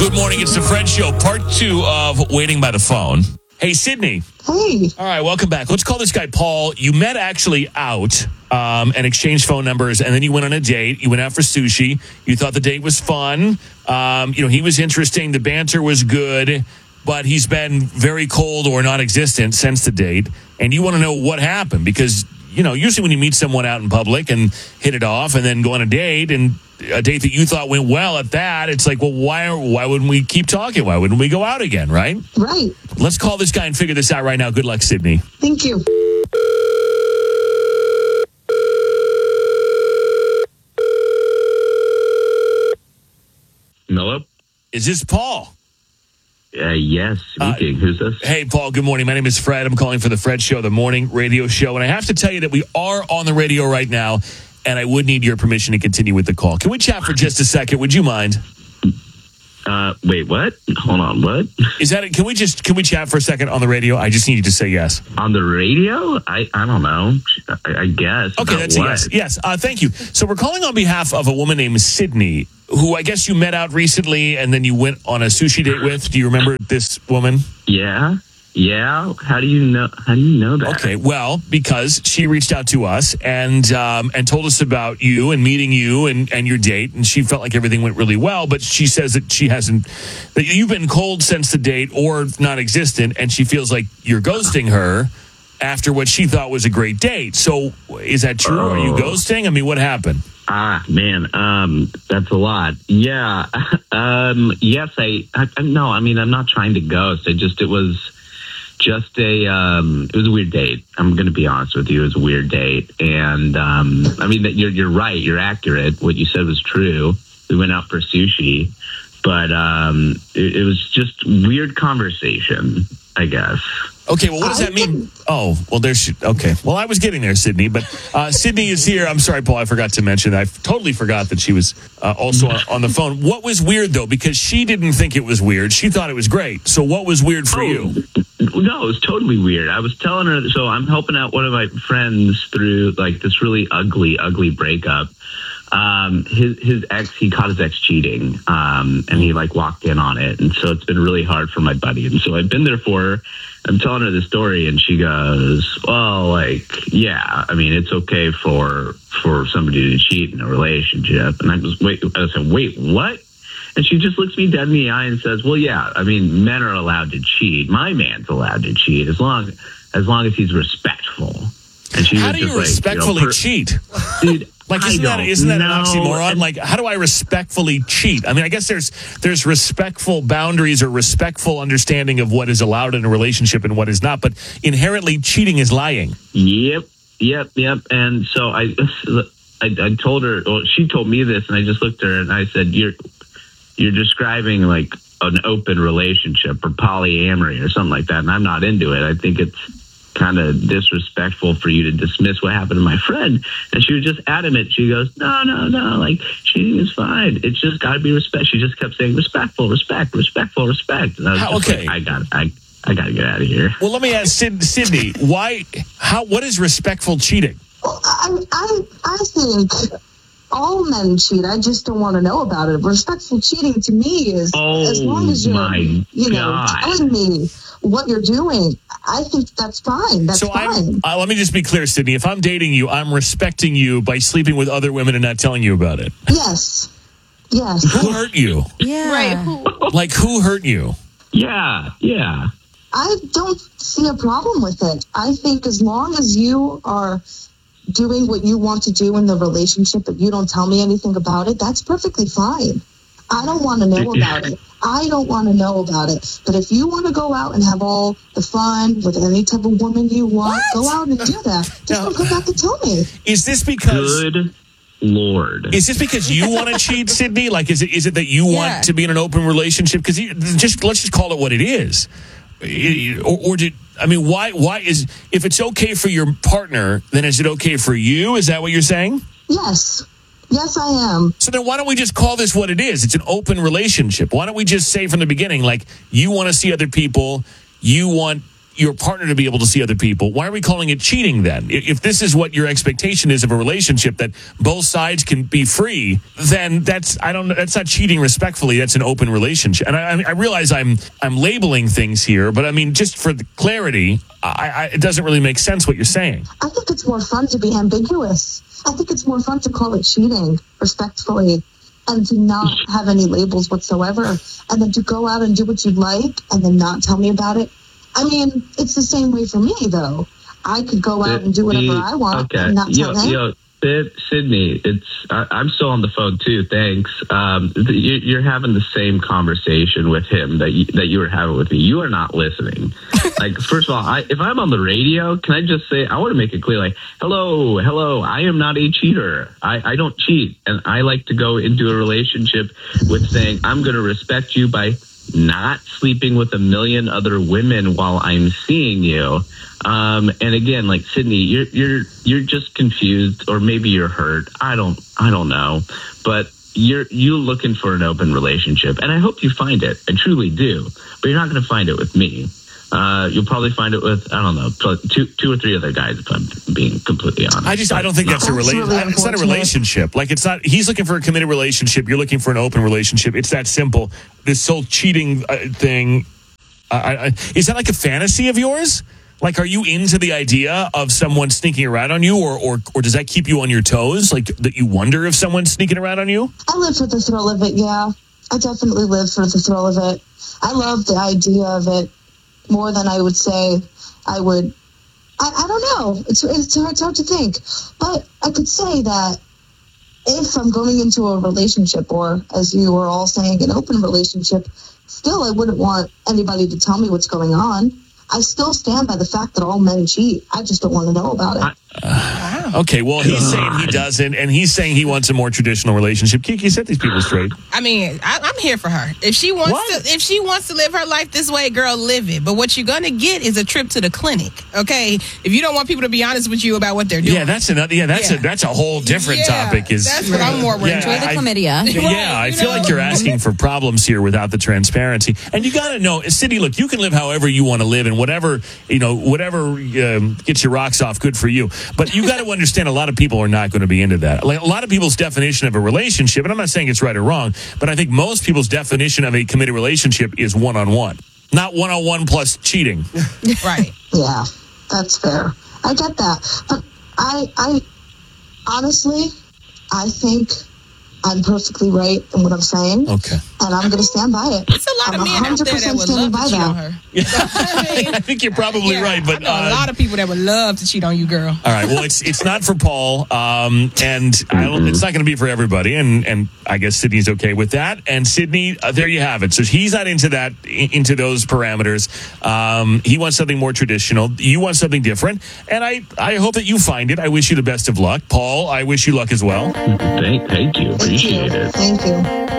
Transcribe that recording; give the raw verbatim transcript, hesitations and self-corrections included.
Good morning. It's the Fred Show, part two of Waiting by the Phone. Hey, Sydney. Hey. All right, welcome back. Let's call this guy Paul. You met actually out um, and exchanged phone numbers, and then you went on a date. You went out for sushi. You thought the date was fun. Um, you know, he was interesting. The banter was good, but he's been very cold or non-existent since the date. And you want to know what happened because, you know, usually when you meet someone out in public and hit it off and then go on a date and a date that you thought went well at that, it's like, well, why why wouldn't we keep talking? Why wouldn't we go out again, right? Right. Let's call this guy and figure this out right now. Good luck, Sydney. Thank you. Hello? Is this Paul? Uh, yes, speaking. Uh, Who's this? Hey, Paul, good morning. My name is Fred. I'm calling for the Fred Show, the morning radio show. And I have to tell you that we are on the radio right now, and I would need your permission to continue with the call. Can we chat for just a second? Would you mind? Uh, wait, what? Hold on, what? Is that it? Can we just, can we chat for a second on the radio? I just need you to say yes. On the radio? I, I don't know. I, I guess. Okay, that's a yes. Yes, uh, thank you. So we're calling on behalf of a woman named Sydney, who I guess you met out recently and then you went on a sushi date with. Do you remember this woman? Yeah. Yeah. How do you know? How do you know that? Okay. Well, because she reached out to us and um, and told us about you and meeting you and, and your date, and she felt like everything went really well. But she says that she hasn't, that you've been cold since the date or non-existent, and she feels like you're ghosting her after what she thought was a great date. So, is that true? Oh. Are you ghosting? I mean, what happened? Ah, man, um, that's a lot. Yeah. um, yes, I, I, no, I mean, I'm not trying to ghost. I just, it was just a, um, it was a weird date. I'm going to be honest with you. It was a weird date. And, um, I mean, you're, you're right. You're accurate. What you said was true. We went out for sushi, but, um, it, it was just weird conversation, I guess. Okay, well, what does that mean? Oh, well, there's... Okay, well, I was getting there, Sydney, but uh, Sydney is here. I'm sorry, Paul, I forgot to mention. I totally forgot that she was uh, also on, on the phone. What was weird, though? Because she didn't think it was weird. She thought it was great. So what was weird for oh, you? No, it was totally weird. I was telling her... So I'm helping out one of my friends through, like, this really ugly, ugly breakup. Um, his, his ex, he caught his ex cheating, um, and he like walked in on it. And so it's been really hard for my buddy. And so I've been there for her. I'm telling her the story and she goes, well, like, yeah, I mean, it's okay for, for somebody to cheat in a relationship. And I was, wait, I said, wait, what? And she just looks me dead in the eye and says, well, yeah, I mean, men are allowed to cheat. My man's allowed to cheat as long, as long as he's respectful. And she How was do you just respectfully like, you know, per- cheat? Dude, Like, isn't that, isn't that an oxymoron? And, like, how do I respectfully cheat? I mean, I guess there's there's respectful boundaries or respectful understanding of what is allowed in a relationship and what is not. But inherently, cheating is lying. Yep, yep, yep. And so I, I, I told her, well, she told me this, and I just looked at her and I said, you're, you're describing like an open relationship or polyamory or something like that. And I'm not into it. I think it's kind of disrespectful for you to dismiss what happened to my friend. And she was just adamant. She goes, no, no, no, like cheating is fine. It's just got to be respect. She just kept saying respectful, respect, respectful, respect. And I was How, just okay. like, I got, I, I got to get out of here. Well, let me ask Sid, Sydney, why, how, what is respectful cheating? Well, I, I, I think all men cheat. I just don't want to know about it. Respectful cheating to me is oh, as long as you're, my you know, God. telling me what you're doing. I think that's fine. That's so fine. Uh, let me just be clear, Sydney. If I'm dating you, I'm respecting you by sleeping with other women and not telling you about it. Yes. Yes. Who hurt you? Yeah. Right. Who? Like, who hurt you? Yeah, yeah. I don't see a problem with it. I think as long as you are doing what you want to do in the relationship, but you don't tell me anything about it, that's perfectly fine. I don't want to know about it. I don't want to know about it. But if you want to go out and have all the fun with any type of woman you want, What? go out and do that. Just No. don't come back and tell me. Is this because... Good Lord. Is this because you want to cheat, Sydney? Like, is it is it that you want Yeah. to be in an open relationship? Because just let's just call it what it is. Or, or did I mean? Why? Why is if it's okay for your partner, then is it okay for you? Is that what you're saying? Yes. Yes, I am. So then why don't we just call this what it is? It's an open relationship. Why don't we just say from the beginning, like, you want to see other people, you want your partner to be able to see other people, why are we calling it cheating then? I- If this is what your expectation is of a relationship, that both sides can be free, then that's I don't that's not cheating respectfully. That's an open relationship. And I, I realize I'm I'm labeling things here, but I mean, just for the clarity, I, I, it doesn't really make sense what you're saying. I think it's more fun to be ambiguous. I think it's more fun to call it cheating respectfully and to not have any labels whatsoever, and then to go out and do what you like and then not tell me about it. I mean, it's the same way for me, though. I could go out and do whatever I want okay. and not tell yo, him. Yo, Sid- Sydney, it's I, I'm still on the phone too. Thanks. Um, th- you, you're having the same conversation with him that you, that you were having with me. You are not listening. Like, first of all, I, if I'm on the radio, can I just say I want to make it clear? Like, hello, hello. I am not a cheater. I, I don't cheat, and I like to go into a relationship with saying I'm going to respect you by not sleeping with a million other women while I'm seeing you. Um, and again, like Sydney, you're you're you're just confused, or maybe you're hurt. I don't I don't know, but you're you're looking for an open relationship, and I hope you find it. I truly do, but you're not going to find it with me. Uh, you'll probably find it with I don't know two two or three other guys, if I'm being completely honest. I just I don't think that's a That's relationship. really It's not a unfortunate. relationship. Like it's not. He's looking for a committed relationship. You're looking for an open relationship. It's that simple. This whole cheating uh, thing. I, I, is that like a fantasy of yours? Like, are you into the idea of someone sneaking around on you, or, or or does that keep you on your toes? Like, that you wonder if someone's sneaking around on you? I live for the thrill of it, yeah. I definitely live for the thrill of it. I love the idea of it more than I would say I would. I, I don't know. It's, it's, hard, it's hard to think. But I could say that if I'm going into a relationship, or as you were all saying, an open relationship, still I wouldn't want anybody to tell me what's going on. I still stand by the fact that all men cheat. I just don't want to know about it. Uh, okay, well, he's saying he doesn't, and he's saying he wants a more traditional relationship. Kiki, set these people straight. I mean, I, I'm here for her. If she wants What? to, if she wants to live her life this way, girl, live it. But what you're gonna get is a trip to the clinic. Okay, if you don't want people to be honest with you about what they're doing, Yeah, that's another. Yeah, that's Yeah. a that's a whole different Yeah, topic. Is that's what I'm more worried Yeah, about. Enjoy the I- chlamydia. Yeah, I you feel know? like you're asking for problems here without the transparency. And you got to know, Cindy, look, you can live however you want to live, and whatever, you know, whatever um, gets your rocks off, good for you. But you got to understand, a lot of people are not going to be into that. Like, a lot of people's definition of a relationship, and I'm not saying it's right or wrong, but I think most people's definition of a committed relationship is one-on-one, not one-on-one plus cheating. right. Yeah, that's fair. I get that. But I, I honestly, I think I'm perfectly right in what I'm saying. Okay. And I'm going to stand by it. It's a lot I'm of men out there that would standing love by to cheat that. on her. I, mean, I think you're probably Yeah, right, but I know a uh, lot of people that would love to cheat on you, girl. all right. Well, it's it's not for Paul, um, and I don't, it's not going to be for everybody. And and I guess Sydney's okay with that. And Sydney, uh, there you have it. So he's not into that, i- into those parameters. Um, he wants something more traditional. You want something different. And I I hope that you find it. I wish you the best of luck, Paul. I wish you luck as well. Thank, thank you. Thank you. Appreciate it. Thank you.